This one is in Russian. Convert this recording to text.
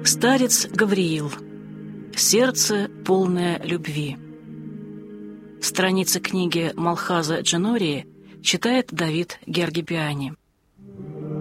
Старец Гавриил. Сердце, полное любви. Страницы книги Малхаза Дженории читает Давид Гергипиани.